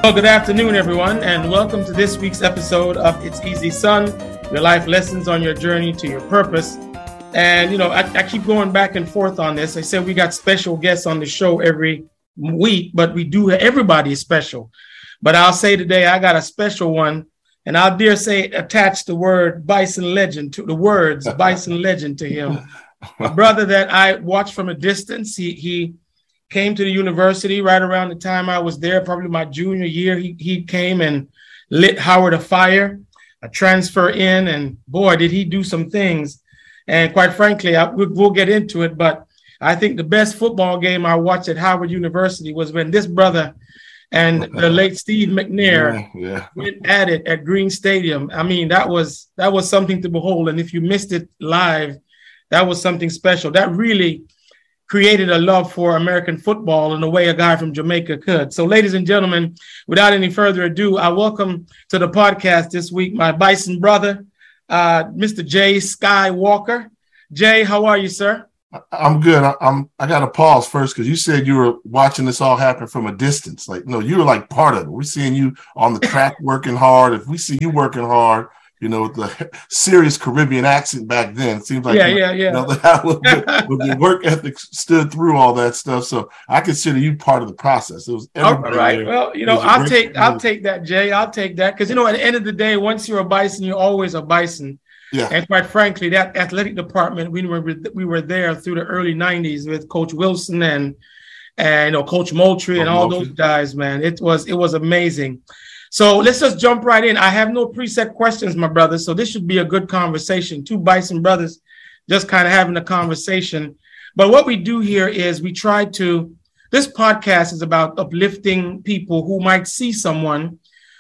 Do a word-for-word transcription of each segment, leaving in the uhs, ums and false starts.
Well, good afternoon, everyone, and welcome to this week's episode of It's Easy Son, your life lessons on your journey to your purpose. And, you know, I, I keep going back and forth on this. I said we got special guests on the show every week, but we do, everybody is special. But I'll say today I got a special one, and I'll dare say attach the word Bison Legend to the words Bison Legend to him. A brother that I watched from a distance. He, he came to the university right around the time I was there, probably my junior year. He he came and lit Howard afire, a transfer in, and boy, did he do some things. And quite frankly, I, we'll, we'll get into it, but I think the best football game I watched at Howard University was when this brother and the late Steve McNair yeah, yeah. went at it at Green Stadium. I mean, that was that was something to behold. And if you missed it live, that was something special. That really created a love for American football in a way a guy from Jamaica could. So, ladies and gentlemen, without any further ado, I welcome to the podcast this week my Bison brother, uh, Mister Jay Skywalker. Jay, how are you, sir? I'm good. I, I'm. I got to pause first because you said you were watching this all happen from a distance. Like, no, you were like part of it. We're seeing you on the track working hard. If we see you working hard, you know, with the serious Caribbean accent back then, it seems like yeah, you, yeah, yeah. You know, that was, with your work ethic stood through all that stuff. So I consider you part of the process. It was all right. There. Well, you know, I'll take community. I'll take that, Jay. I'll take that because you know, at the end of the day, once you're a Bison, you're always a Bison. Yeah. And quite frankly, that athletic department, we were we were there through the early nineties with Coach Wilson and and you know Coach Moultrie and all Moultrie. Those guys. Man, it was it was amazing. So let's just jump right in. I have no preset questions, my brother. So this should be a good conversation. Two Bison brothers just kind of having a conversation. But what we do here is we try to, this podcast is about uplifting people who might see someone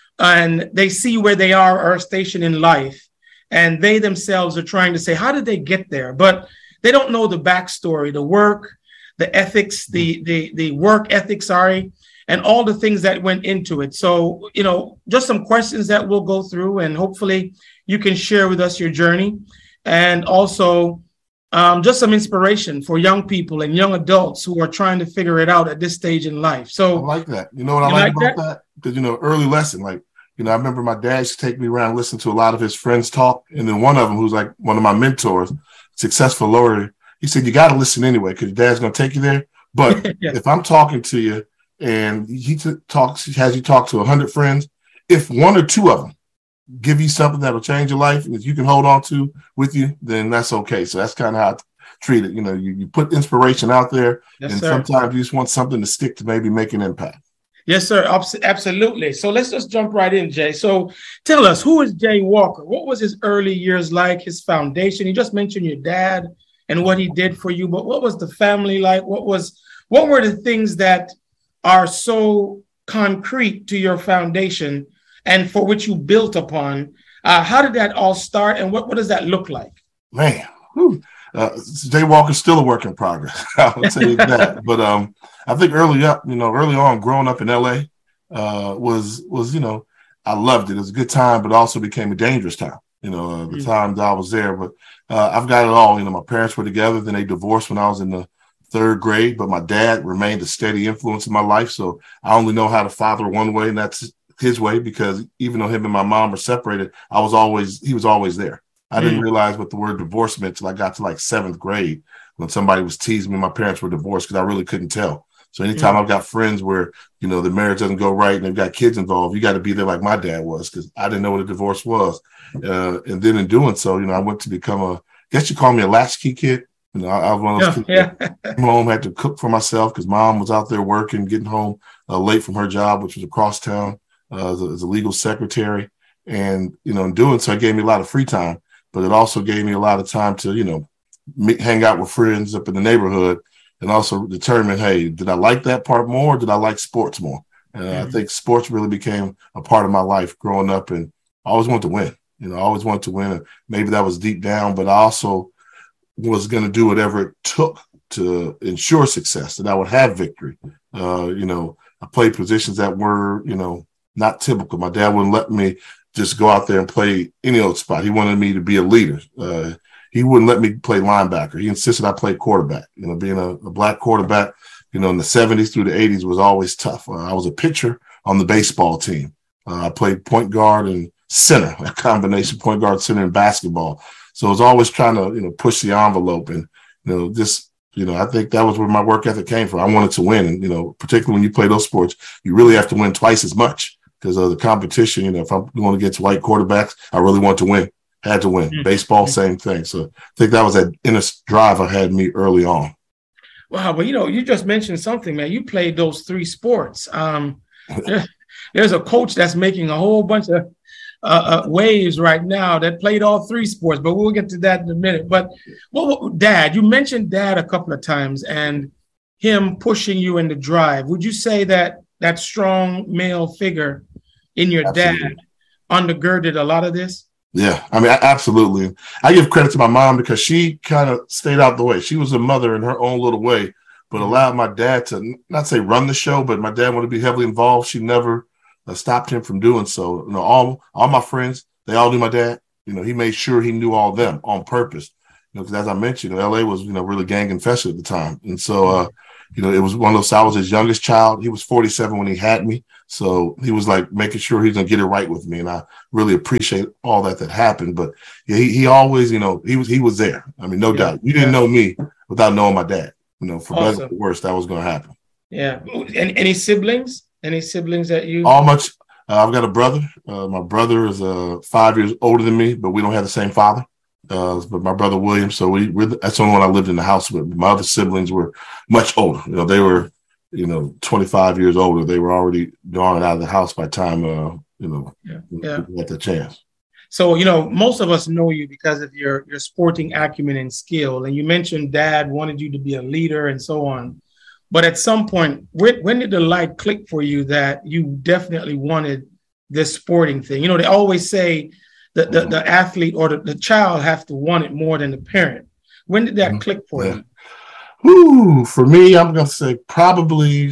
and they see where they are or are stationed in life. And they themselves are trying to say, how did they get there? But they don't know the backstory, the work, the ethics, the, the, the work ethic, sorry. And all the things that went into it. So, you know, just some questions that we'll go through and hopefully you can share with us your journey and also um, just some inspiration for young people and young adults who are trying to figure it out at this stage in life. So I like that. You know what I like, like about that? Because, you know, early lesson, like, you know, I remember my dad used to take me around and listen to a lot of his friends talk. And then one of them, who's like one of my mentors, successful lawyer, he said, you got to listen anyway, because your dad's going to take you there. But yeah. If I'm talking to you, and he t- talks, has you talk to a hundred friends. If one or two of them give you something that'll change your life, and if you can hold on to with you, then that's okay. So that's kind of how I treat it. You know, you, you put inspiration out there, yes, and sir. Sometimes you just want something to stick to maybe make an impact. Yes, sir. Absolutely. So let's just jump right in, Jay. So tell us, who is Jay Walker? What was his early years like? His foundation? You just mentioned your dad and what he did for you, but what was the family like? What was what were the things that are so concrete to your foundation and for which you built upon? Uh, how did that all start and what, what does that look like? Man, uh, Jay Walker's still a work in progress. I'll tell you that. But um, I think early up, you know, early on growing up in L A uh, was, was, you know, I loved it. It was a good time, but also became a dangerous time, you know, uh, the mm-hmm. times I was there. But uh, I've got it all. You know, my parents were together. Then they divorced when I was in the third grade, but my dad remained a steady influence in my life. So I only know how to father one way, and that's his way, because even though him and my mom were separated, I was always, he was always there. I mm. didn't realize what the word divorce meant till I got to like seventh grade when somebody was teasing me. My parents were divorced because I really couldn't tell. So anytime mm. I've got friends where, you know, the marriage doesn't go right and they've got kids involved, you got to be there like my dad was, because I didn't know what a divorce was. Uh, and then in doing so, you know, I went to become a, I guess you call me a latchkey kid. You know, I, I was one of those kids yeah, that yeah. came home, had to cook for myself because mom was out there working, getting home uh, late from her job, which was across town uh, as, a, as a legal secretary. And, you know, in doing so, it gave me a lot of free time, but it also gave me a lot of time to, you know, meet, hang out with friends up in the neighborhood and also determine, hey, did I like that part more? Or did I like sports more? And mm-hmm. I think sports really became a part of my life growing up, and I always wanted to win. You know, I always wanted to win, and maybe that was deep down, but I also was going to do whatever it took to ensure success, that I would have victory. Uh, you know, I played positions that were, you know, not typical. My dad wouldn't let me just go out there and play any old spot. He wanted me to be a leader. Uh, he wouldn't let me play linebacker. He insisted I play quarterback. You know, being a, a black quarterback, you know, in the seventies through the eighties was always tough. Uh, I was a pitcher on the baseball team. Uh, I played point guard and center, a combination point guard, center, and basketball. So I was always trying to, you know, push the envelope and, you know, just, you know, I think that was where my work ethic came from. I wanted to win. And, you know, particularly when you play those sports, you really have to win twice as much because of the competition. You know, if I'm going against white quarterbacks, I really want to win, had to win. Mm-hmm. Baseball, same thing. So I think that was that inner drive I had me early on. Wow. But, you know, you just mentioned something, man. You played those three sports. Um, there, there's a coach that's making a whole bunch of Uh, uh, waves right now that played all three sports, but we'll get to that in a minute. But what, what, Dad, you mentioned Dad a couple of times and him pushing you in the drive. Would you say that that strong male figure in your absolutely. Dad undergirded a lot of this? Yeah, I mean, I, absolutely. I give credit to my mom because she kind of stayed out the way. She was a mother in her own little way, but allowed my dad to not say run the show, but my dad wanted to be heavily involved. She never Uh, stopped him from doing so. You know, all all my friends, they all knew my dad. You know, he made sure he knew all of them on purpose. You know, because as I mentioned, you know, L A was, you know, really gang infested at the time. And so, uh, you know, it was one of those, I was his youngest child. He was forty-seven when he had me. So he was like making sure he's going to get it right with me. And I really appreciate all that that happened. But yeah, he, he always, you know, he was, he was there. I mean, no yeah. doubt. You didn't know me without knowing my dad. You know, for awesome. better or worse, that was going to happen. Yeah. And any siblings? Any siblings that you? All much. Uh, I've got a brother. Uh, my brother is uh, five years older than me, but we don't have the same father. Uh, but my brother William, so we we're the, that's the only one I lived in the house with. My other siblings were much older. You know, they were, you know, twenty-five years older. They were already gone out of the house by the time, uh, you know, yeah. Yeah. we had the chance. So, you know, most of us know you because of your your sporting acumen and skill. And you mentioned Dad wanted you to be a leader and so on. But at some point, when, when did the light click for you that you definitely wanted this sporting thing? You know, they always say that the, the athlete or the, the child have to want it more than the parent. When did that mm-hmm. click for yeah. you? Ooh, for me, I'm going to say probably,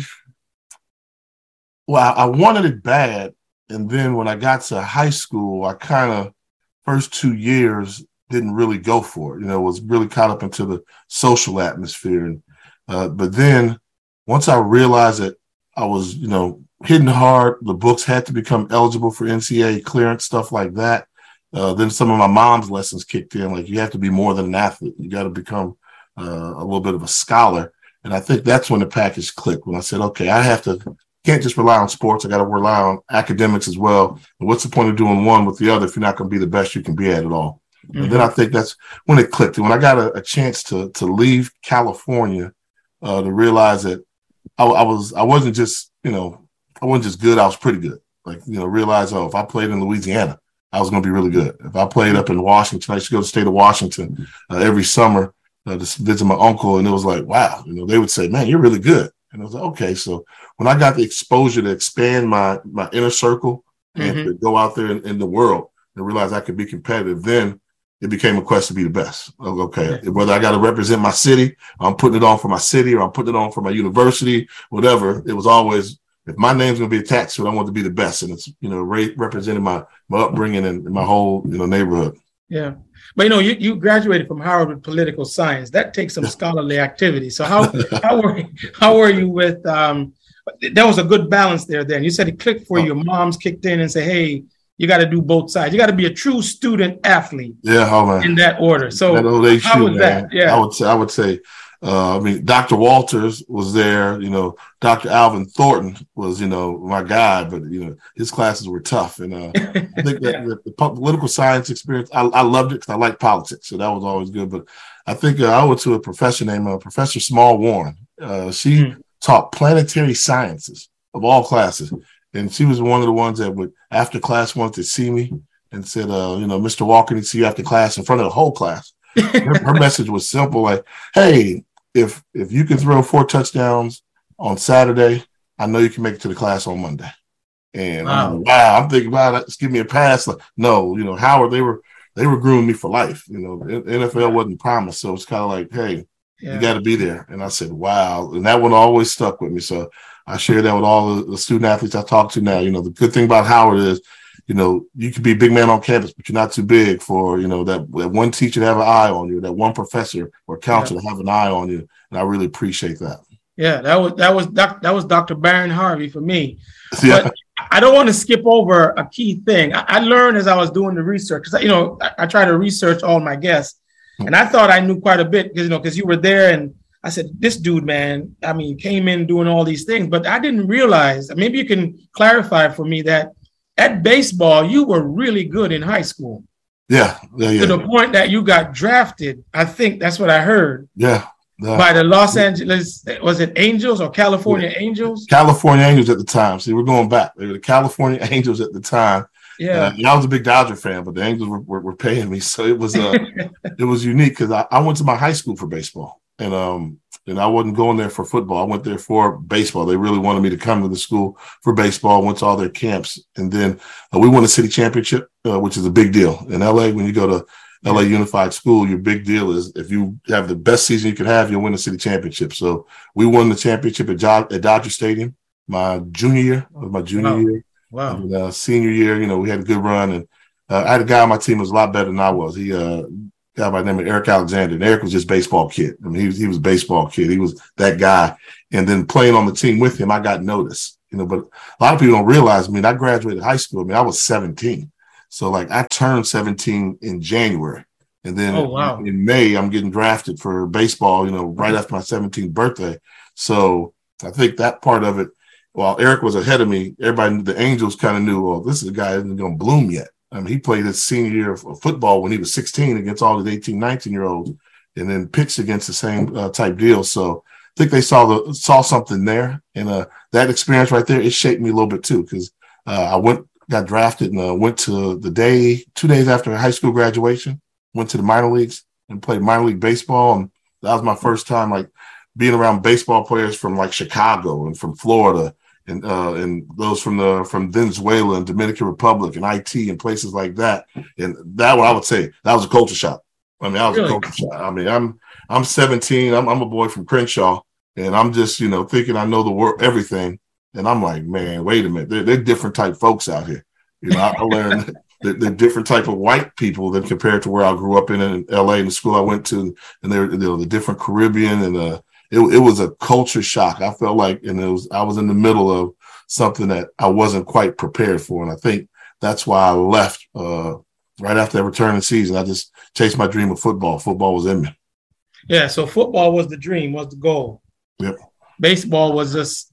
well, I wanted it bad. And then when I got to high school, I kind of, first two years, didn't really go for it. You know, was really caught up into the social atmosphere. And, uh, but then, once I realized that I was, you know, hitting hard, the books had to become eligible for N C double A clearance, stuff like that. Uh, then some of my mom's lessons kicked in, like you have to be more than an athlete. You got to become uh, a little bit of a scholar. And I think that's when the package clicked, when I said, okay, I have to, can't just rely on sports. I got to rely on academics as well. And what's the point of doing one with the other if you're not going to be the best you can be at it all? Mm-hmm. And then I think that's when it clicked. And when I got a, a chance to to leave California, uh, to realize that I, I was, I wasn't just, you know, I wasn't just good. I was pretty good. Like, you know, realize, oh, if I played in Louisiana, I was going to be really good. If I played up in Washington, I used to go to the state of Washington uh, every summer uh, to visit my uncle. And it was like, wow, you know, they would say, man, you're really good. And I was like, okay. So when I got the exposure to expand my, my inner circle and mm-hmm. to go out there in, in the world and realize I could be competitive, then it became a quest to be the best. Okay, yeah. Whether I got to represent my city, I'm putting it on for my city, or I'm putting it on for my university, whatever. It was always, if my name's going to be attached to it, I want to be the best. And it's, you know, re- representing my, my upbringing and my whole, you know, neighborhood. Yeah. But, you know, you, you graduated from Howard with political science. That takes some scholarly activity. So how, how were, how were you with, um, there was a good balance there then. You said it clicked for you. Your moms kicked in and said, hey, you got to do both sides. You got to be a true student athlete. Yeah, oh man. In that order. So that how shoe, was man. that? Yeah, I would say. I would say. Uh, I mean, Doctor Walters was there. You know, Doctor Alvin Thornton was, you know, my guy. But you know, his classes were tough. And uh, I think that yeah. the political science experience, I, I loved it because I liked politics, so that was always good. But I think uh, I went to a professor named uh, Professor Small Warren. Uh, she mm. taught planetary sciences of all classes. And she was one of the ones that would, after class, wanted to see me and said, uh, you know, Mister Walker needs to see you after class in front of the whole class. her, her message was simple, like, hey, if if you can throw four touchdowns on Saturday, I know you can make it to the class on Monday. And wow, I'm, like, wow, I'm thinking, wow, just give me a pass. Like, no, you know, Howard, they were they were grooming me for life. You know, N F L wasn't promised. So it's kind of like, hey, yeah. you got to be there. And I said, wow. And that one always stuck with me. So I share that with all the student athletes I talk to now. You know, the good thing about Howard is, you know, you can be a big man on campus, but you're not too big for, you know, that, that one teacher to have an eye on you, that one professor or counselor yeah. to have an eye on you. And I really appreciate that. Yeah, that was that was doc, that was Doctor Baron Harvey for me. Yeah. But I don't want to skip over a key thing. I, I learned as I was doing the research because you know I, I try to research all my guests, and I thought I knew quite a bit because you know because you were there, and I said this dude, man. I mean, came in doing all these things, but I didn't realize. Maybe you can clarify for me that at baseball you were really good in high school. Yeah, yeah, yeah. To the point that you got drafted. I think that's what I heard. Yeah. Uh, by the Los Angeles, was it Angels or California yeah. Angels? California Angels at the time. See, we're going back. They were the California Angels at the time. Yeah, uh, I was a big Dodger fan, but the Angels were, were, were paying me, so it was uh, it was unique because I, I went to my high school for baseball, and um, and I wasn't going there for football. I went there for baseball. They really wanted me to come to the school for baseball. Went to all their camps, and then uh, we won the city championship, uh, which is a big deal in L A. When you go to L A Unified School, your big deal is if you have the best season you can have, you'll win the city championship. So we won the championship at, jo- at Dodger Stadium my junior year. It was my junior wow. year. Wow. And, uh, senior year, you know, we had a good run. And uh, I had a guy on my team who was a lot better than I was. He, uh, guy by the name of Eric Alexander. And Eric was just baseball kid. I mean, he was, he was a baseball kid. He was that guy. And then playing on the team with him, I got noticed. You know, but a lot of people don't realize, I mean, I graduated high school. I mean, I was seventeen. So, like, I turned seventeen in January. And then oh, wow. in, in May, I'm getting drafted for baseball, you know, right after my seventeenth birthday. So I think that part of it, while Eric was ahead of me, everybody, the Angels kind of knew, well, this is a guy that isn't going to bloom yet. I mean, he played his senior year of, of football when he was sixteen against all the eighteen, nineteen-year-olds and then pitched against the same uh, type deal. So I think they saw the saw something there. And uh, that experience right there, it shaped me a little bit too because uh, I went, got drafted and uh, went to the day, two days after high school graduation, went to the minor leagues and played minor league baseball. And that was my first time, like, being around baseball players from, like, Chicago and from Florida and uh, and those from the from Venezuela and Dominican Republic and I T and places like that. And that one, I would say, that was a culture shock. I mean, that was really? a culture shock. I mean, I'm I'm seventeen. I'm, I'm a boy from Crenshaw, and I'm just, you know, thinking I know the world, everything. And I'm like, man, wait a minute. They're, they're different type folks out here. You know, I, I learned they're, they're different type of white people than compared to where I grew up in in L A and the school I went to, and they're, you know, the different Caribbean, and uh, it, it was a culture shock. I felt like, and it was I was in the middle of something that I wasn't quite prepared for, and I think that's why I left uh, right after the return of the season. I just chased my dream of football. Football was in me. Yeah, so football was the dream, was the goal. Yep. Baseball was just.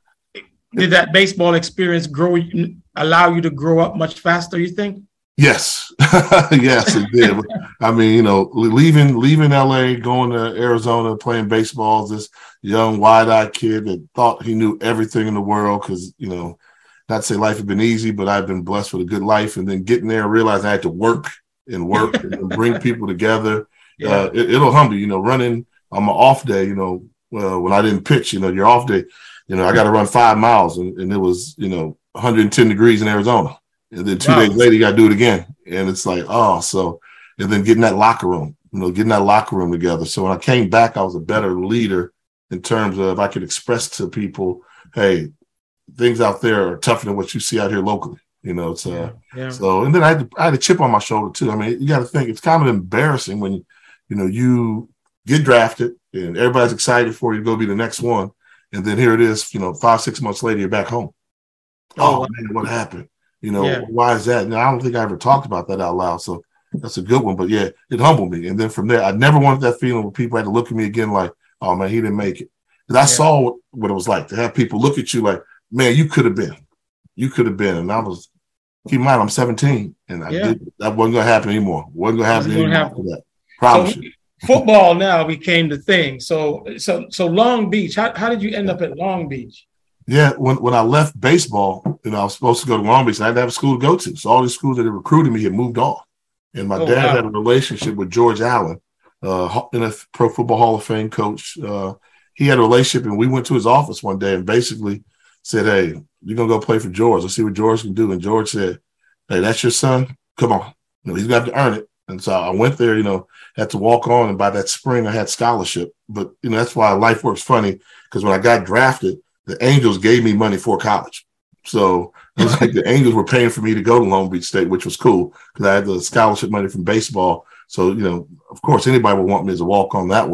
Did that baseball experience grow, allow you to grow up much faster, you think? Yes. Yes, it did. I mean, you know, leaving leaving L A, going to Arizona, playing baseball, this young, wide-eyed kid that thought he knew everything in the world because, you know, not to say life had been easy, but I've been blessed with a good life. And then getting there and realizing I had to work and work and bring people together. Yeah. Uh, it, it'll humble you, you know, running on my off day, you know, well, when I didn't pitch, you know, your off day, you know, I got to run five miles and, and it was, you know, one hundred ten degrees in Arizona. And then two wow. days later, you got to do it again. And it's like, oh, so, and then getting that locker room, you know, getting that locker room together. So when I came back, I was a better leader in terms of I could express to people, hey, things out there are tougher than what you see out here locally. You know, it's, uh, yeah, yeah. so, and then I had, to, I had a chip on my shoulder too. I mean, you got to think it's kind of embarrassing when, you, you know, you get drafted and everybody's excited for you to go be the next one. And then here it is, you know, five, six months later, you're back home. Oh, oh wow. man, what happened? You know, yeah. why is that? And I don't think I ever talked about that out loud. So that's a good one. But yeah, it humbled me. And then from there, I never wanted that feeling where people had to look at me again like, oh man, he didn't make it. Because I yeah. saw what, what it was like to have people look at you like, man, you could have been. You could have been. And I was, keep in mind, I'm seventeen. And I yeah. did, that wasn't going to happen anymore. Wasn't going to happen anymore after that. Promise so, you. Football now became the thing. So, so, so Long Beach. How, how did you end up at Long Beach? Yeah, when when I left baseball, you know, I was supposed to go to Long Beach. And I didn't have a school to go to, so all these schools that had recruited me had moved off. And my oh, dad wow. had a relationship with George Allen, uh, N F L Pro Football Hall of Fame coach. Uh, he had a relationship, and we went to his office one day and basically said, "Hey, you're gonna go play for George. Let's see what George can do." And George said, "Hey, that's your son. Come on, you know, he's got to earn it." And so I went there, you know, had to walk on, and by that spring I had scholarship. But you know, that's why life works funny, because when I got drafted, the Angels gave me money for college. So it was like the Angels were paying for me to go to Long Beach State, which was cool because I had the scholarship money from baseball. So, you know, of course, anybody would want me as a walk-on that way.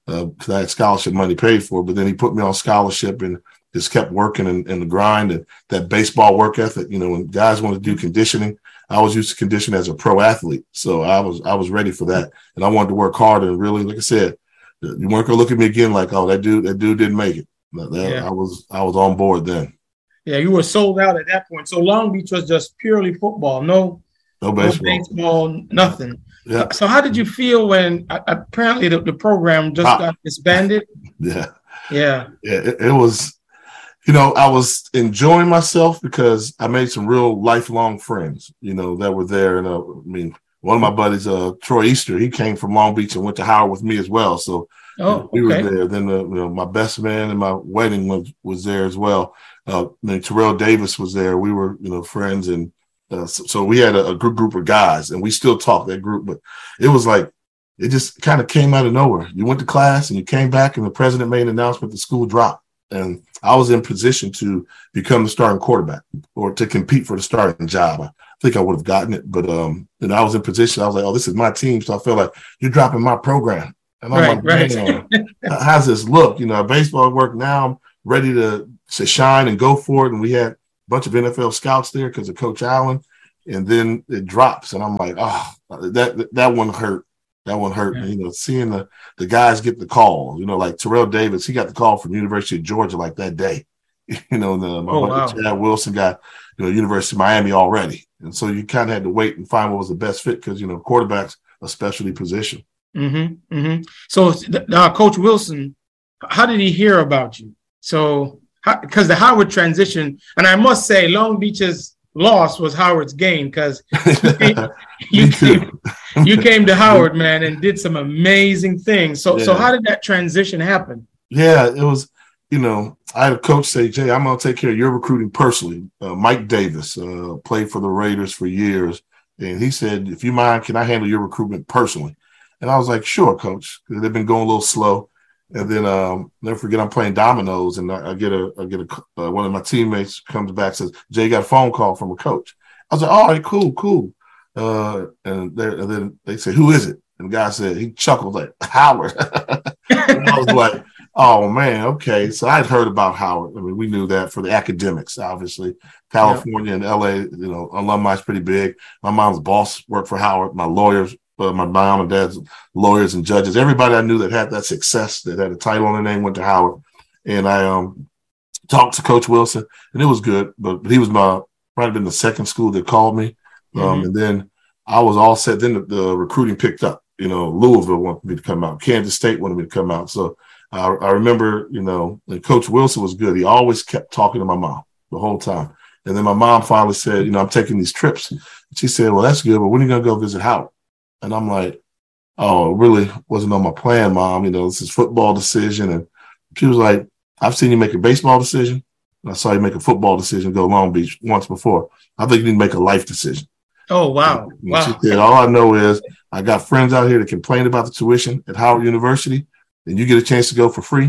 because uh, I had scholarship money paid for. But then he put me on scholarship and just kept working in, in the grind and that baseball work ethic. You know, when guys want to do conditioning, I was used to condition as a pro athlete. So I was I was ready for that. And I wanted to work hard and really, like I said, you weren't gonna look at me again like, oh, that dude, that dude didn't make it. That, yeah. I was I was on board then. Yeah, you were sold out at that point. So Long Beach was just purely football, no, no baseball, no baseball, nothing. Yeah. So how did you feel when uh, apparently the, the program just ah. got disbanded? Yeah, yeah, yeah. It, it was, you know, I was enjoying myself because I made some real lifelong friends, you know, that were there. And uh, I mean, one of my buddies, uh, Troy Easter, he came from Long Beach and went to Howard with me as well. So oh, we okay. were there. Then uh, you know, my best man in my wedding was was there as well. Uh, and Terrell Davis was there. We were, you know, friends, and uh, so, so we had a, a good group of guys, and we still talk that group. But it was like it just kind of came out of nowhere. You went to class, and you came back, and the president made an announcement: the school dropped, and I was in position to become the starting quarterback or to compete for the starting job. I think I would have gotten it, but um, you know, I was in position. I was like, "Oh, this is my team," so I felt like you're dropping my program, and I'm right, like, right. "Man, how's this look?" You know, baseball work now. I'm ready to. to shine and go for it. And we had a bunch of N F L scouts there because of Coach Allen. And then it drops. And I'm like, oh, that that one hurt. That one hurt. Yeah. You know, seeing the, the guys get the call, you know, like Terrell Davis, he got the call from the University of Georgia like that day. You know, the, my oh, buddy wow. Chad Wilson got, you know, University of Miami already. And so you kind of had to wait and find what was the best fit because, you know, quarterback's a specialty position. Mm-hmm, mm-hmm. So uh, Coach Wilson, how did he hear about you? So, because the Howard transition, and I must say, Long Beach's loss was Howard's gain because you, you, came, you came to Howard, man, and did some amazing things. So, yeah. so how did that transition happen? Yeah, it was, you know, I had a coach say, Jay, I'm going to take care of your recruiting personally. Uh, Mike Davis uh, played for the Raiders for years. And he said, if you mind, can I handle your recruitment personally? And I was like, sure, coach, because they've been going a little slow. And then um, never forget, I'm playing dominoes, and I, I get a, I get a, uh, one of my teammates comes back says, "Jay got a phone call from a coach." I was like, "All right, cool, cool." Uh, and, and then they say, "Who is it?" And the guy said, he chuckled like Howard. And I was like, "Oh man, okay." So I'd heard about Howard. I mean, we knew that for the academics, obviously. California yeah. and L A, you know, alumni is pretty big. My mom's boss worked for Howard. My lawyers. Uh, my mom and dad's lawyers and judges, everybody I knew that had that success, that had a title on their name, went to Howard. And I um, talked to Coach Wilson, and it was good, but, but he was my, might have been the second school that called me. Um, mm-hmm. And then I was all set. Then the, the recruiting picked up. You know, Louisville wanted me to come out. Kansas State wanted me to come out. So I, I remember, you know, and Coach Wilson was good. He always kept talking to my mom the whole time. And then my mom finally said, you know, I'm taking these trips. And she said, well, that's good, but when are you going to go visit Howard? And I'm like, oh, it really wasn't on my plan, Mom. You know, this is football decision. And she was like, I've seen you make a baseball decision. And I saw you make a football decision, go to Long Beach once before. I think you need to make a life decision. Oh, wow. And wow. She said, all I know is I got friends out here that complain about the tuition at Howard University, and you get a chance to go for free.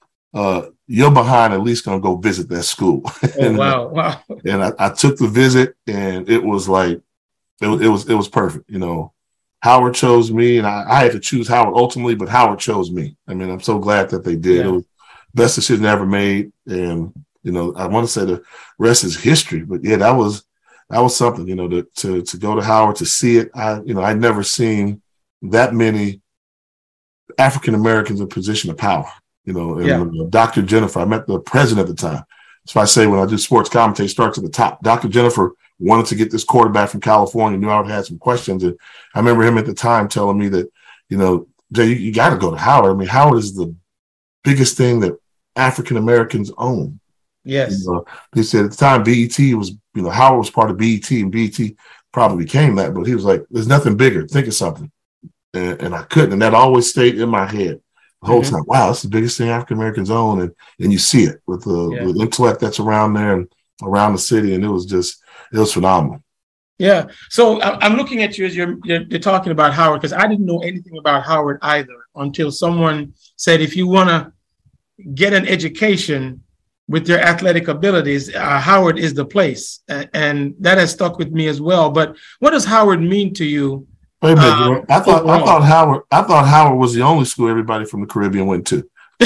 Uh, you're behind at least going to go visit that school. Oh, and, wow. Wow. And I, I took the visit, and it was like, it was, it was, it was perfect. You know, Howard chose me, and I, I had to choose Howard ultimately, but Howard chose me. I mean, I'm so glad that they did. Yeah. It was the best decision ever made. And, you know, I want to say the rest is history, but yeah, that was, that was something, you know, to, to, to go to Howard, to see it. I, you know, I'd never seen that many African-Americans in position of power, you know, and yeah. Doctor Jennifer, I met the president at the time. So I say, when I do sports commentary, starts at the top. Doctor Jennifer wanted to get this quarterback from California, knew I would have some questions. And I remember him at the time telling me that, you know, Jay, you, you got to go to Howard. I mean, Howard is the biggest thing that African-Americans own. Yes. You know, he said at the time, B E T was, you know, Howard was part of B E T, and B E T probably became that. But he was like, there's nothing bigger. Think of something. And, and I couldn't. And that always stayed in my head the whole mm-hmm. time. Wow, that's the biggest thing African-Americans own. And and you see it with the, yeah. the intellect that's around there and around the city. And it was just, it was phenomenal. Yeah. So I'm looking at you as you're, you're, you're talking about Howard, because I didn't know anything about Howard either until someone said, if you want to get an education with your athletic abilities, uh, Howard is the place. And, and that has stuck with me as well. But what does Howard mean to you Wait a minute, Um, I thought I overall. thought Howard I thought Howard was the only school everybody from the Caribbean went to.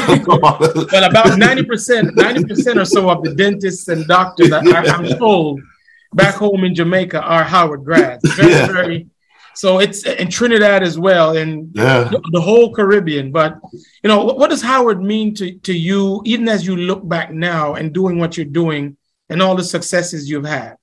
Well, about ninety percent, ninety percent or so of the dentists and doctors, I, Yeah. I'm told, back home in Jamaica are Howard grads. Very, Yeah. very. So it's in Trinidad as well, and Yeah. the, the whole Caribbean. But you know, what, what does Howard mean to to you, even as you look back now and doing what you're doing and all the successes you've had?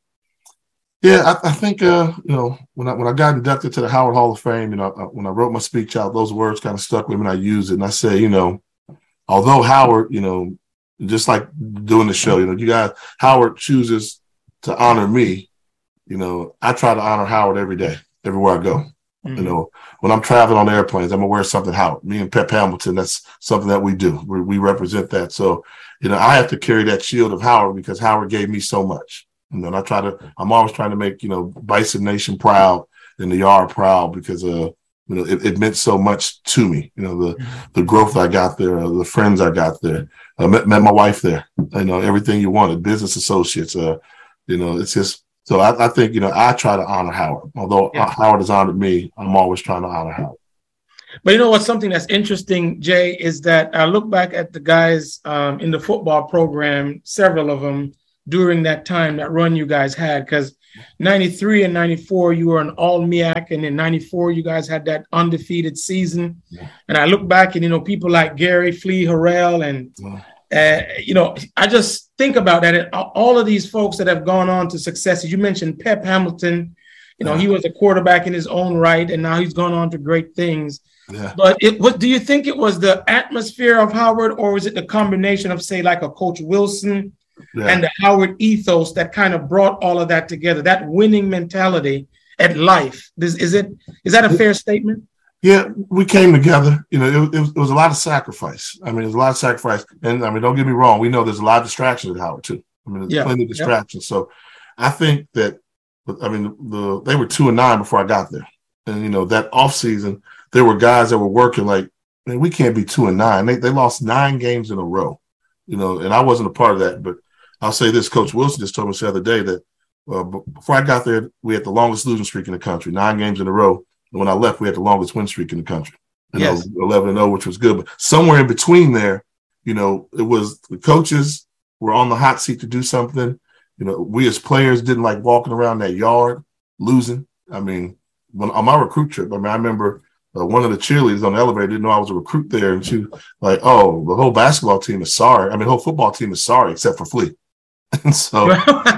Yeah, I, I think uh, you know when I when I got inducted to the Howard Hall of Fame, you know, uh, when I wrote my speech out, those words kind of stuck with me, and I used it. And I said, you know, although Howard, you know, just like doing the show, you know, you guys, Howard chooses to honor me. You know, I try to honor Howard every day, everywhere I go. Mm-hmm. You know, when I'm traveling on airplanes, I'm gonna wear something Howard. Me and Pep Hamilton, that's something that we do. We, we represent that. So, you know, I have to carry that shield of Howard because Howard gave me so much. You know, and I try to, I'm always trying to make, you know, Bison Nation proud and the Yard proud because, uh, you know, it, it meant so much to me. You know, the the growth I got there, uh, the friends I got there. I met, met my wife there. You know, everything you wanted, business associates. Uh, you know, it's just, so I, I think, you know, I try to honor Howard. Although yeah. Howard has honored me, I'm always trying to honor Howard. But you know what's something that's interesting, Jay, is that I look back at the guys um, in the football program, several of them, during that time, that run you guys had, because ninety-three and ninety-four, you were an all M I A C, and in ninety-four, you guys had that undefeated season. Yeah. And I look back and, you know, people like Gary Flea Harrell and, yeah. uh, you know, I just think about that. And all of these folks that have gone on to successes, you mentioned Pep Hamilton, you know, yeah. he was a quarterback in his own right, and now he's gone on to great things. Yeah. But it, what do you think it was the atmosphere of Howard, or was it the combination of, say, like a Coach Wilson? Yeah. And the Howard ethos that kind of brought all of that together, that winning mentality at life. Is, is it is that a fair statement? Yeah, we came together. You know, it, it, was, it was a lot of sacrifice. I mean, there's a lot of sacrifice. And I mean, don't get me wrong. We know there's a lot of distractions at Howard, too. I mean, there's yeah. plenty of distractions. Yeah. So I think that, I mean, the they were two and nine before I got there. And, you know, that off season, there were guys that were working like, man, we can't be two and nine. They, they lost nine games in a row, you know, and I wasn't a part of that. But I'll say this, Coach Wilson just told us the other day that uh, before I got there, we had the longest losing streak in the country, nine games in a row. And when I left, we had the longest win streak in the country. You yes. know, eleven and oh, which was good. But somewhere in between there, you know, it was the coaches were on the hot seat to do something. You know, we as players didn't like walking around that yard losing. I mean, when on my recruit trip, I mean, I remember uh, one of the cheerleaders on the elevator didn't know I was a recruit there. And she was like, oh, the whole basketball team is sorry. I mean, the whole football team is sorry except for Flea. And so,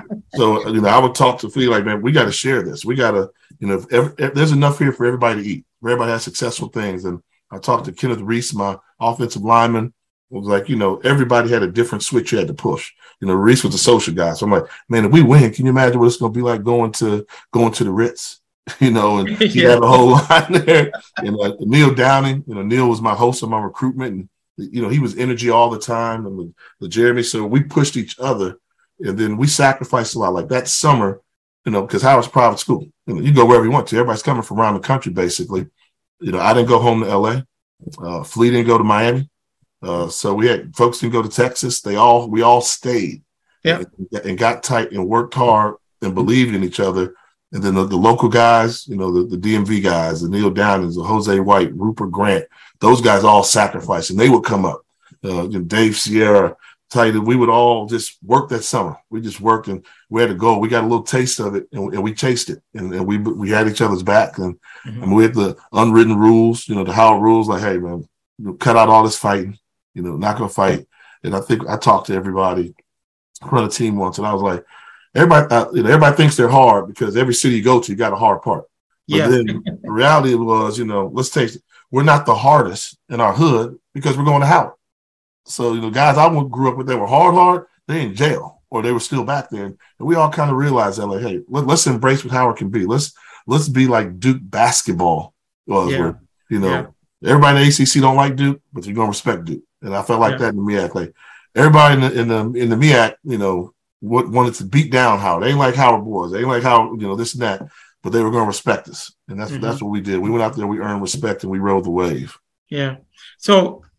so you know, I would talk to Flea like, man, we got to share this. We got to, you know, if, every, if there's enough here for everybody to eat. Everybody has successful things. And I talked to Kenneth Reese, my offensive lineman. It was like, you know, everybody had a different switch you had to push. You know, Reese was a social guy. So I'm like, man, if we win, can you imagine what it's going to be like going to going to the Ritz? You know, and he yeah. had a whole line there. And uh, Neil Downing, you know, Neil was my host of my recruitment. And, you know, he was energy all the time. And with, with Jeremy, so we pushed each other. And then we sacrificed a lot. Like that summer, you know, because Howard's a private school. You know, you go wherever you want to. Everybody's coming from around the country, basically. You know, I didn't go home to L A. Uh, Flea didn't go to Miami. Uh, so we had folks didn't go to Texas. They all we all stayed, yeah, and, and got tight and worked hard and believed in each other. And then the, the local guys, you know, the, the D M V guys, the Neil Downings, the Jose White, Rupert Grant, those guys all sacrificed, and they would come up. Uh, you know, Dave Sierra. Tell you that we would all just work that summer. We just worked and we had to go. We got a little taste of it and, and we chased it. And, and we we had each other's back. And, mm-hmm. and we had the unwritten rules, you know, the Howard rules, like, hey, man, you know, cut out all this fighting, you know, not going to fight. And I think I talked to everybody on the team once, and I was like, everybody, uh, you know, everybody thinks they're hard because every city you go to, you got a hard part. But yeah. then the reality was, you know, let's take it. We're not the hardest in our hood because we're going to Howard. So, you know, guys I grew up with, they were hard, hard, they in jail, or they were still back there. And we all kind of realized that, like, hey, let, let's embrace what Howard can be. Let's let's be like Duke basketball was, yeah. where, you know, yeah. everybody in the A C C don't like Duke, but you're going to respect Duke. And I felt like yeah. that in the M I A C. Like, everybody in the in the, in the M I A C, you know, wanted to beat down Howard. They ain't like Howard boys. They ain't like Howard, you know, this and that. But they were going to respect us. And that's, mm-hmm. that's what we did. We went out there, we earned respect, and we rode the wave. Yeah. So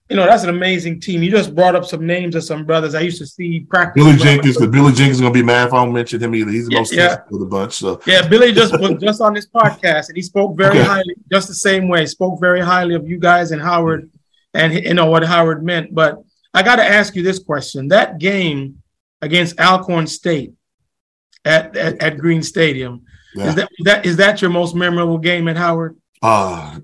you know, that's an amazing team. You just brought up some names of some brothers I used to see practice. Billy Jenkins, because Billy Jenkins is going to be mad if I don't mention him either. He's the Yeah, most yeah. sensitive of the bunch. So Yeah, Billy just was just on this podcast, and he spoke very Okay. highly, just the same way, spoke very highly of you guys and Howard, and you know what Howard meant. But I got to ask you this question: that game against Alcorn State at at, at Green Stadium, yeah. is that that is that your most memorable game at Howard? Uh,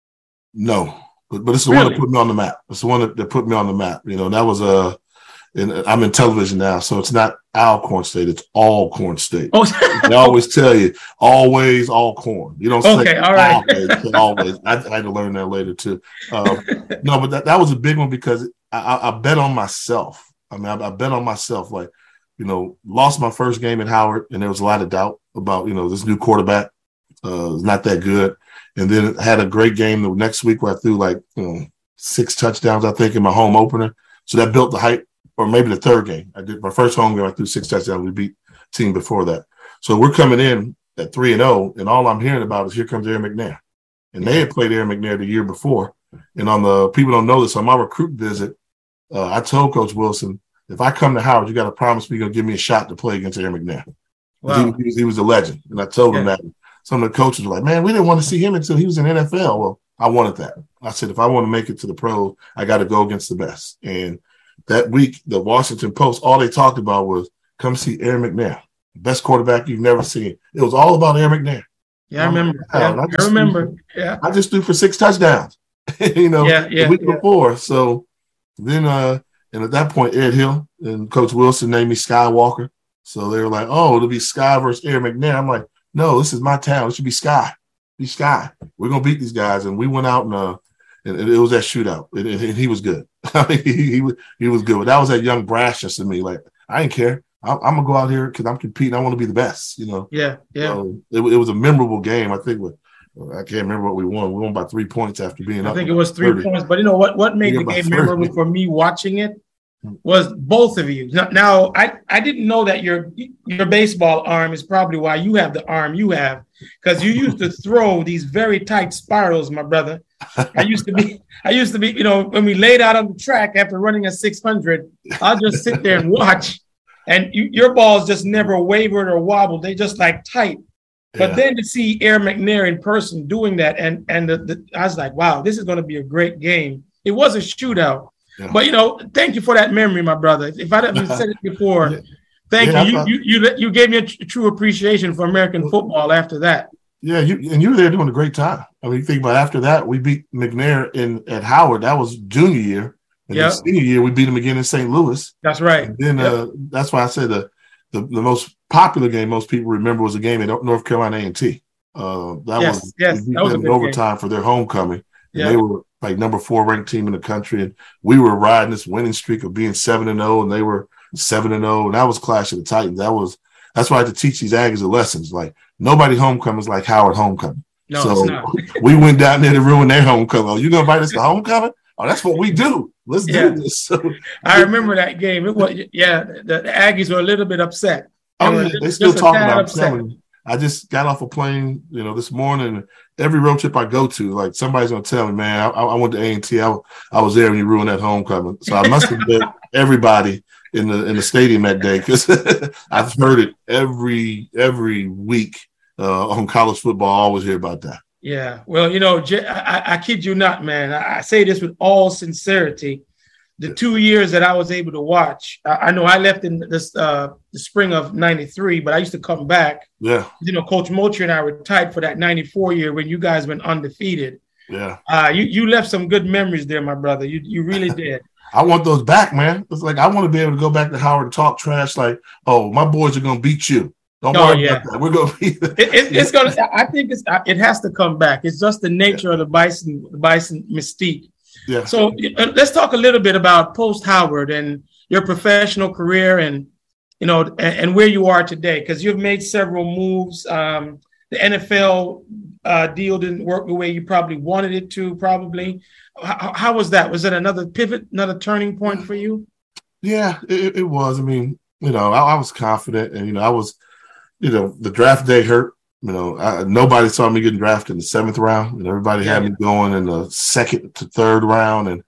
no, but but it's the Really? one that put me on the map. It's the one that, that put me on the map. You know, that was a. Uh, and I'm in television now, so it's not Alcorn State; it's Alcorn State. Oh, They always tell you, always Alcorn. You don't say Okay, all right. always. you say always. I, I had to learn that later too. Um, no, but that, that was a big one because I, I, I bet on myself. I mean, I, I bet on myself. Like, you know, lost my first game at Howard, and there was a lot of doubt about, you know, this new quarterback uh, is not that good. And then had a great game the next week where I threw like you know, six touchdowns, I think, in my home opener. So that built the hype. Or maybe the third game. I did my first home game. I threw six touchdowns. We beat the team before that. So we're coming in at three and zero, and all I'm hearing about is here comes Aaron McNair, and they had played Aaron McNair the year before. And on the people don't know this on my recruit visit, uh, I told Coach Wilson, if I come to Howard, you got to promise me you're gonna give me a shot to play against Aaron McNair. wow. He, he, was, he was a legend, and I told him Yeah. that. Some of the coaches were like, "Man, we didn't want to see him until he was in N F L." Well, I wanted that. I said, if I want to make it to the pros, I got to go against the best. And that week, the Washington Post, all they talked about was, come see Aaron McNair, best quarterback you've never seen. It was all about Aaron McNair. Yeah, I remember. Oh, Yeah, I I just- remember. Yeah, I just threw for six touchdowns, you know, Yeah, yeah, the week yeah. before. So then, uh, and at that point, Ed Hill and Coach Wilson named me Skywalker. So they were like, oh, it'll be Sky versus Aaron McNair. I'm like, no, this is my town. It should be Sky. Be Sky. We're going to beat these guys. And we went out and, uh, and it was that shootout. And, and he was good. I mean, he, he, was, he was good. But that was that young brashness in me. Like, I didn't care. I'm, I'm going to go out here because I'm competing. I want to be the best, you know. yeah, yeah. So it, it was a memorable game. I think with, I can't remember what we won. We won by three points after being I up. think it was three thirty. points. But you know what? What made Yeah, the by game thirty. memorable for me watching it was both of you. Now, now, I, I didn't know that your your baseball arm is probably why you have the arm you have, because you used to throw these very tight spirals, my brother. I used to be, I used to be, you know, when we laid out on the track after running a six hundred, I'll just sit there and watch, and you, your balls just never wavered or wobbled. They just like tight. But Yeah. then to see Aaron McNair in person doing that, and and the, the, I was like, wow, this is going to be a great game. It was a shootout. Yeah. But, you know, thank you for that memory, my brother. If I didn't said it before, Yeah. thank Yeah, you. I You, you. You you gave me a tr- true appreciation for American football after that. Yeah, you and you were there doing a great time. I mean, you think about after that, we beat McNair in at Howard. That was junior year. And Yep. then senior year, we beat him again in Saint Louis. That's right. And then Yep. uh, that's why I said the, the the most popular game most people remember was a game at North Carolina A and T. Uh, that Yes, was yes, we beat that was a them in good game. overtime for their homecoming. And Yeah. they were like number four ranked team in the country, and we were riding this winning streak of being seven and zero, and they were seven and zero, and that was Clash of the Titans. That was that's why I had to teach these Aggies the lessons. Like nobody homecoming is like Howard homecoming. No, so it's not. we went down there to ruin their homecoming. Oh, you gonna invite us to homecoming? Oh, that's what we do. Let's Yeah. do this. So, I remember that game. It was, yeah, the, the Aggies were a little bit upset. oh, were yeah, just- they still just a talk tad about it. I'm upset. telling you. I just got off a plane, you know, this morning. Every road trip I go to, like somebody's gonna tell me, man, I, I went to A and T. I, I was there when you ruined that homecoming. So I must have been everybody in the in the stadium that day because I've heard it every every week uh, on college football. I always hear about that. Yeah. Well, you know, J- I, I kid you not, man. I, I say this with all sincerity. The two years that I was able to watch, I, I know I left in this uh, the spring of ninety-three, but I used to come back. Yeah, You know, Coach Moultrie and I were tied for that ninety-four year when you guys went undefeated. yeah. Uh, you you left some good memories there, my brother. You you really did. I want those back, man. It's like I want to be able to go back to Howard and talk trash like, oh, my boys are gonna beat you. Don't Oh, worry yeah. about that. We're gonna be It, it, it's gonna. I think it's. It has to come back. It's just the nature of the Bison, the Bison mystique. yeah. So uh, let's talk a little bit about post Howard and your professional career, and you know, and, and where you are today, because you've made several moves. Um, the N F L uh, deal didn't work the way you probably wanted it to. Probably. How, how was that? Was it another pivot, another turning point for you? Yeah, it, it was. I mean, you know, I, I was confident, and you know, I was, you know, the draft day hurt. You know, I, nobody saw me getting drafted in the seventh round, and everybody had Yeah. me going in the second to third round. And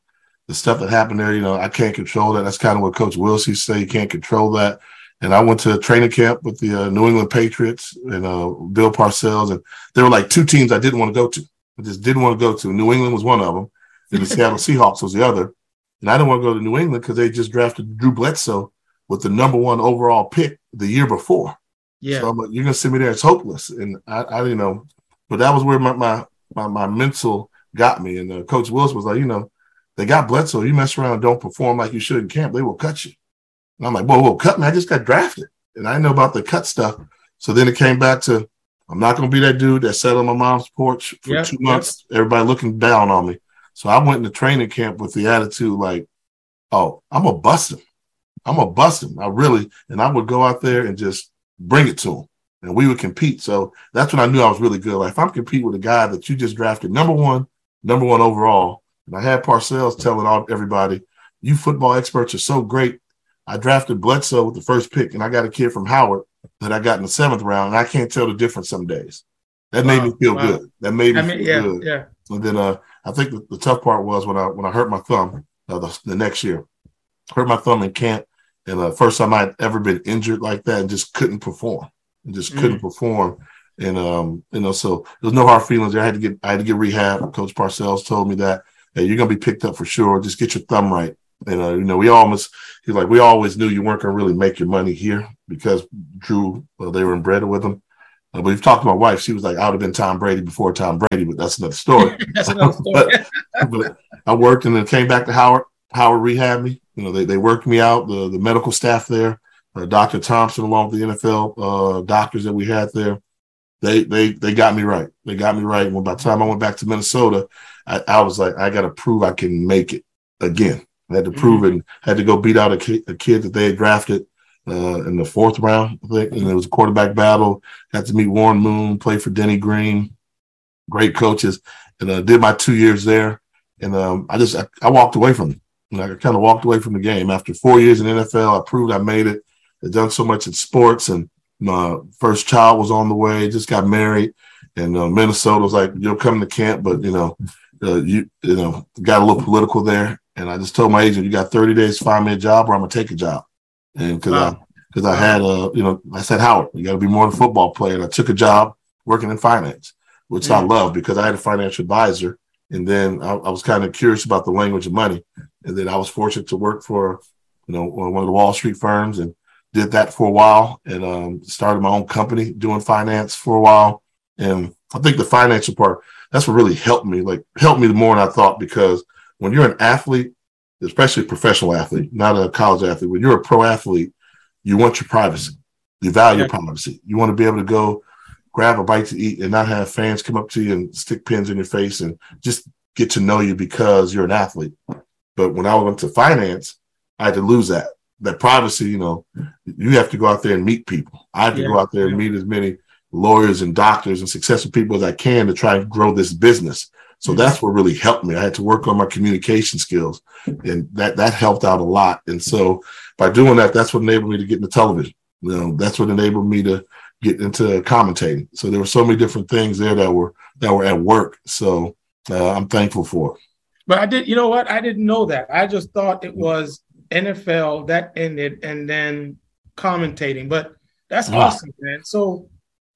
the stuff that happened there, you know, I can't control that. That's kind of what Coach Wills used to say. You can't control that. And I went to a training camp with the uh, New England Patriots and uh, Bill Parcells. And there were like two teams I didn't want to go to. I just didn't want to go to. New England was one of them. And the Seattle Seahawks was the other. And I didn't want to go to New England because they just drafted Drew Bledsoe with the number one overall pick the year before. Yeah. So I'm like, you're going to send me there. It's hopeless. And I, I didn't know. But that was where my my my, my mental got me. And uh, Coach Wills was like, you know, they got Bledsoe. You mess around and don't perform like you should in camp, they will cut you. And I'm like, whoa, whoa, cut me. I just got drafted. And I didn't know about the cut stuff. So then it came back to, I'm not going to be that dude that sat on my mom's porch for yep, two months, yep. everybody looking down on me. So I went into training camp with the attitude like, oh, I'm going to bust him. I'm going to bust him. I really, and I would go out there and just bring it to him. And we would compete. So that's when I knew I was really good. Like, if I'm competing with a guy that you just drafted number one, number one overall, and I had Parcells telling all everybody, you football experts are so great. I drafted Bledsoe with the first pick, and I got a kid from Howard that I got in the seventh round, and I can't tell the difference some days. That wow, made me feel wow. good. That made me I mean, feel yeah, good. Yeah. And then uh, I think the, the tough part was when I when I hurt my thumb uh, the, the next year. Hurt my thumb in camp, and the uh, first time I'd ever been injured like that and just couldn't perform. And just couldn't mm. perform. And um, you know, so there was no hard feelings there. I had to get I had to get rehab. Coach Parcells told me that, hey, you're gonna be picked up for sure. Just get your thumb right. And uh, you know, we almost he's like, we always knew you weren't gonna really make your money here because Drew, well, they were inbred with him. Uh, but we've talked to my wife, she was like, I would have been Tom Brady before Tom Brady, but that's another story. that's another story. but, but I worked and then came back to Howard. Howard rehabbed me. You know, they they worked me out, the the medical staff there. Uh, Doctor Thompson, along with the N F L uh, doctors that we had there, they they they got me right. They got me right. When by the time I went back to Minnesota, I, I was like, I got to prove I can make it again. I had to prove mm-hmm. it. And had to go beat out a kid, a kid that they had drafted uh, in the fourth round, I think. And it was a quarterback battle. Had to meet Warren Moon, play for Denny Green, great coaches, and uh, did my two years there. And um, I just I, I walked away from it. And I kind of walked away from the game after four years in the N F L. I proved I made it. I'd done so much in sports, and my first child was on the way. Just got married, and uh, Minnesota was like, "You'll come to camp," but you know, uh, you you know, got a little political there. And I just told my agent, "You got thirty days to find me a job, or I'm gonna take a job." And because wow. I because I had uh, you know, I said, "Howard, you got to be more than a football player." And I took a job working in finance, which mm. I love because I had a financial advisor, and then I, I was kind of curious about the language of money, and then I was fortunate to work for, you know, one of the Wall Street firms and did that for a while, and um, started my own company doing finance for a while. And I think the financial part, that's what really helped me, like helped me more than I thought, because when you're an athlete, especially a professional athlete, not a college athlete, when you're a pro athlete, you want your privacy. You value yeah. privacy. You want to be able to go grab a bite to eat and not have fans come up to you and stick pins in your face and just get to know you because you're an athlete. But when I went to finance, I had to lose that. That privacy, you know, you have to go out there and meet people. I have to yeah. go out there and meet as many lawyers and doctors and successful people as I can to try and grow this business. So mm-hmm. that's what really helped me. I had to work on my communication skills, and that that helped out a lot. And so by doing that, that's what enabled me to get into television. You know, that's what enabled me to get into commentating. So there were so many different things there that were that were at work. So uh, I'm thankful for it. But I did, you know what? I didn't know that. I just thought it was N F L that ended and then commentating. But that's wow. awesome, man. So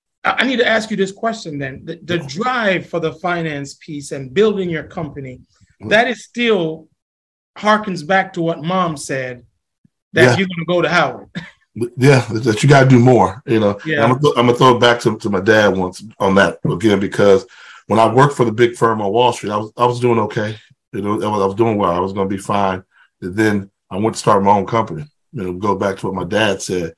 I need to ask you this question then. The, the drive for the finance piece and building your company, that is still harkens back to what Mom said, that yeah. you're going to go to Howard. Yeah, that you got to do more. You know, yeah. I'm going to throw it back to, to my dad once on that again, because when I worked for the big firm on Wall Street, I was I was doing okay. You know, I was, I was doing well. I was going to be fine. And then I went to start my own company. You know, go back to what my dad said.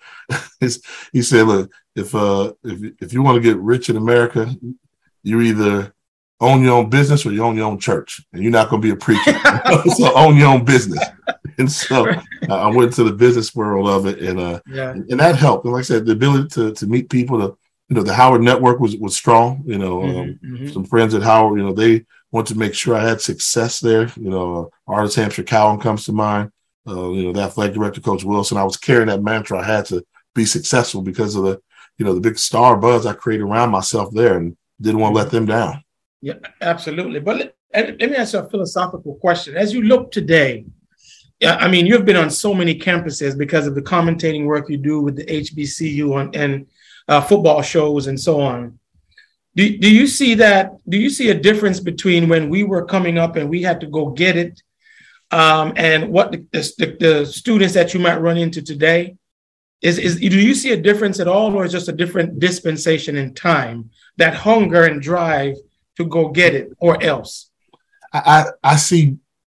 He said, "Look, if uh, if if you want to get rich in America, you either own your own business or you own your own church, and you're not going to be a preacher. So own your own business." And so uh, I went to the business world of it, and uh, yeah. and that helped. And like I said, the ability to to meet people, to you know, the Howard network was was strong. You know, mm-hmm, um, mm-hmm. some friends at Howard, you know, they wanted to make sure I had success there. You know, uh, Artist Hampshire Cowan comes to mind. Uh, you know, the athletic director, Coach Wilson. I was carrying that mantra. I had to be successful because of the, you know, the big star buzz I created around myself there, and didn't want to let them down. Yeah, absolutely. But let, And let me ask you a philosophical question. As you look today, yeah, I mean, you've been on so many campuses because of the commentating work you do with the H B C U and, and uh, football shows and so on. Do, do you see that? Do you see a difference between when we were coming up and we had to go get it um, and what the, the, the students that you might run into today? Is, is, do you see a difference at all, or is it just a different dispensation in time, that hunger and drive to go get it, or else? I, I see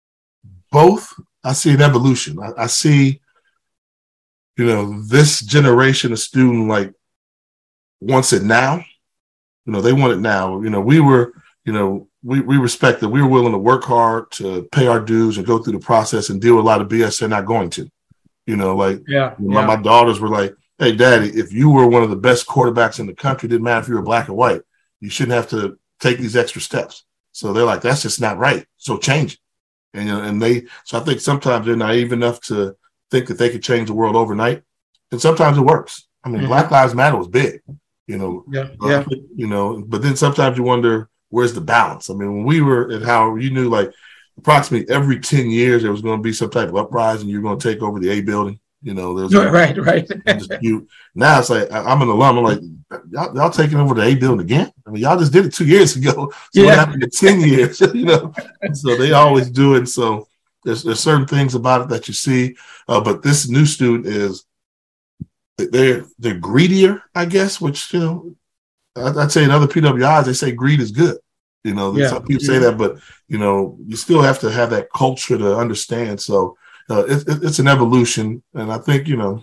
both. I see an evolution. I, I see, you know, this generation of student like wants it now. You know, they want it now. You know, we were, you know, we, we respect that we were willing to work hard to pay our dues and go through the process and deal with a lot of B S they're not going to. You know, like yeah, my, yeah. my daughters were like, hey, Daddy, if you were one of the best quarterbacks in the country, didn't matter if you were black or white, you shouldn't have to take these extra steps. So they're like, that's just not right. So change it. And, you know, and they, so I think sometimes they're naive enough to think that they could change the world overnight. And sometimes it works. I mean, mm-hmm. Black Lives Matter was big, you know, yeah, yeah. you know, but then sometimes you wonder, where's the balance? I mean, when we were at Howard, you knew like approximately every ten years, there was going to be some type of uprising. You're going to take over the A building. You know, there's right, right. dispute. Now it's like, I'm an alum. I'm like, y'all, y'all taking over the A building again? I mean, y'all just did it two years ago. So yeah. What happened in ten years? You know, so they always do it. So there's there's certain things about it that you see. Uh, but this new student is they're they're greedier, I guess. Which you know, I'd, I'd say in other P W Is they say greed is good. You know, yeah. Some people say that, but you know, you still have to have that culture to understand. So. Uh, it, it, it's an evolution, and I think you know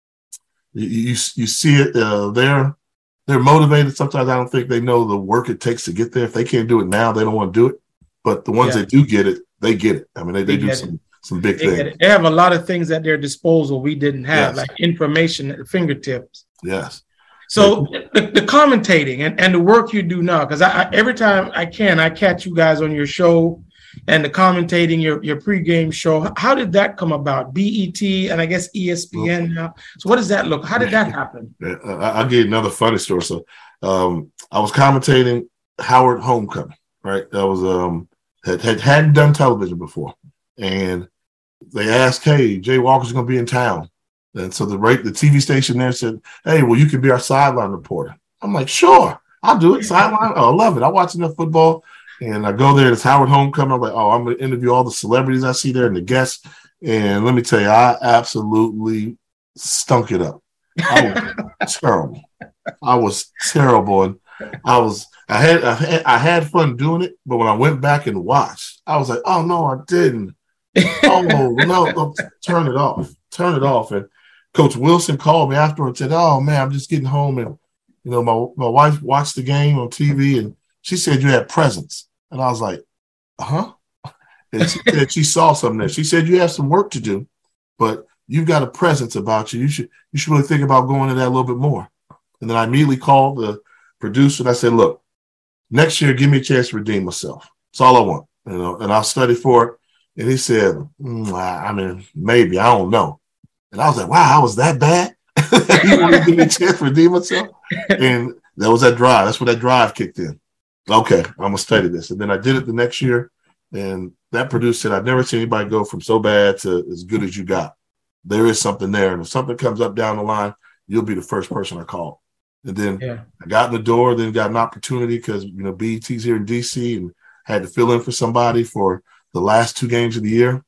you you, you see it. Uh, they're they're motivated. Sometimes I don't think they know the work it takes to get there. If they can't do it now, they don't want to do it. But the ones yeah. that do get it, they get it. I mean, they, they, they do some it. some big they things. They have a lot of things at their disposal we didn't have, yes. like information at the fingertips. Yes. So the, the commentating and, and the work you do now, because I, I, every time I can, I catch you guys on your show. And the commentating your your pregame show, how did that come about? B E T and I guess E S P N now. So what does that look? How did that happen? I'll give you another funny story. So um, I was commentating Howard Homecoming, right? That was um had, had hadn't done television before, and they asked, "Hey, Jay Walker's going to be in town," and so the right the T V station there said, "Hey, well, you can be our sideline reporter." I'm like, "Sure, I'll do it." Sideline, oh, I love it. I watch enough football. And I go there, it's Howard Homecoming. I'm like, oh, I'm going to interview all the celebrities I see there and the guests. And let me tell you, I absolutely stunk it up. I was terrible. I was terrible. And I was, I had, I had, I had fun doing it. But when I went back and watched, I was like, oh, no, I didn't. Oh, no, no, turn it off. Turn it off. And Coach Wilson called me afterwards and said, oh, man, I'm just getting home. And, you know, my, my wife watched the game on T V and she said you had presence. And I was like, uh-huh. And she said she saw something there. She said you have some work to do, but you've got a presence about you. You should you should really think about going to that a little bit more. And then I immediately called the producer and I said, look, next year, give me a chance to redeem myself. That's all I want, you know, and I'll study for it. And he said, mm, I mean, maybe, I don't know. And I was like, wow, I was that bad? You want to give me a chance to redeem myself? And that was that drive. That's where that drive kicked in. Okay, I'm going to study this. And then I did it the next year, and that producer said, I've never seen anybody go from so bad to as good as you got. There is something there. And if something comes up down the line, you'll be the first person I call. And then yeah. I got in the door, then got an opportunity because, you know, B E T's here in D C and had to fill in for somebody for the last two games of the year.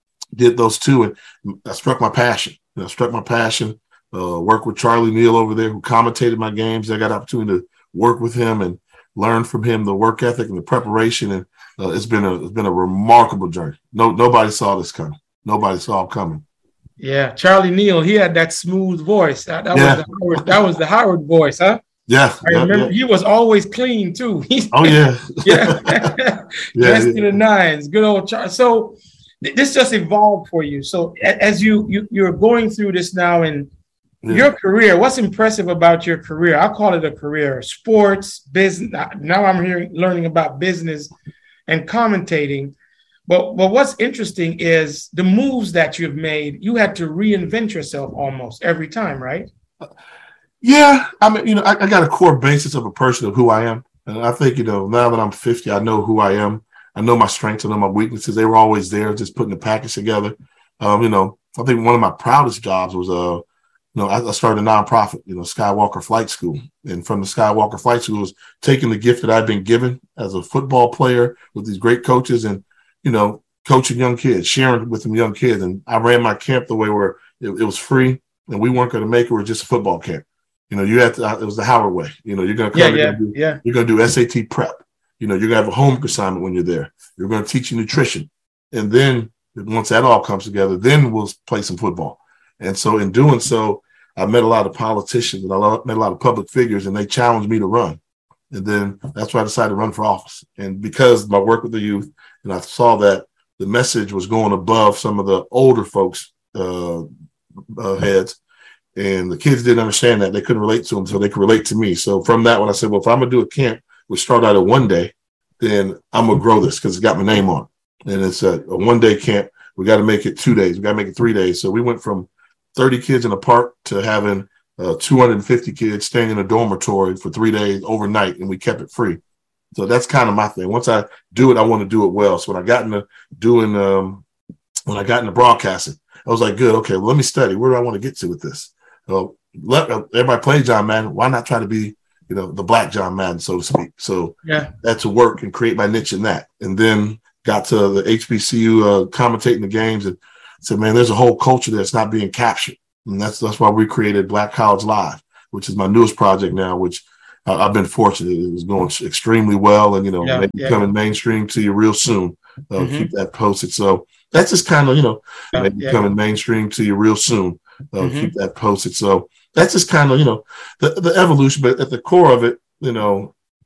Did those two, and I struck my passion. You know, struck my passion, uh, worked with Charlie Neal over there who commentated my games. I got an opportunity to work with him and learn from him the work ethic and the preparation, and uh, it's been a it's been a remarkable journey. No, nobody saw this coming. Nobody saw it coming. Yeah, Charlie Neal, he had that smooth voice. That, that yeah. was the Howard, that was the Howard voice, huh? Yeah, I yeah, remember yeah. he was always clean too. He's, oh yeah, yeah, yeah, dressed yeah. to the nines. Good old Charlie. So th- this just evolved for you. So a- as you you you're going through this now and. Yeah. Your career, what's impressive about your career? I call it a career, sports, business. Now I'm hearing, learning about business and commentating. But, but what's interesting is the moves that you've made. You had to reinvent yourself almost every time, right? Yeah. I mean, you know, I, I got a core basis of a person of who I am. And I think, you know, now that I'm fifty, I know who I am. I know my strengths, I know my weaknesses. They were always there, just putting the package together. Um, you know, I think one of my proudest jobs was, uh, you know, I, I started a nonprofit, you know, Skywalker Flight School. And from the Skywalker Flight School was taking the gift that I'd been given as a football player with these great coaches and, you know, coaching young kids, sharing with them young kids. And I ran my camp the way where it, it was free and we weren't going to make it. It was just a football camp. You know, you had to, it was the Howard way. You know, you're going to come, yeah, you're yeah, going to do, yeah. you're going to do S A T prep. You know, you're going to have a homework assignment when you're there. You're going to teach you nutrition. And then once that all comes together, then we'll play some football. And so in doing so, I met a lot of politicians and I met a lot of public figures, and they challenged me to run. And then that's why I decided to run for office. And because of my work with the youth, and I saw that the message was going above some of the older folks' uh, uh, heads, and the kids didn't understand that. They couldn't relate to them, so they could relate to me. So from that, when I said, well, if I'm going to do a camp, we start out at one day, then I'm going to grow this because it's got my name on it. And it's a, a one-day camp. We got to make it two days. We got to make it three days. So we went from thirty kids in a park to having uh, two hundred fifty kids staying in a dormitory for three days overnight, and we kept it free. So that's kind of my thing. Once I do it, I want to do it well. So when I got into doing, um, when I got into broadcasting, I was like, good, okay, well, let me study. Where do I want to get to with this? Well, let uh, everybody play John Madden. Why not try to be, you know, the black John Madden, so to speak? So yeah, that's to work and create my niche in that. And then got to the H B C U uh, commentating the games and said, man, there's a whole culture that's not being captured. And that's that's why we created Black College Live, which is my newest project now, which uh, I've been fortunate. It was going extremely well and, you know, yeah, maybe yeah. coming mainstream to you real soon. Uh, Mm-hmm. Keep that posted. So that's just kind of, you know, Yeah, maybe yeah. coming mainstream to you real soon. Uh, Mhm. Keep that posted. So that's just kind of, you know, the, the evolution. But at the core of it, you know,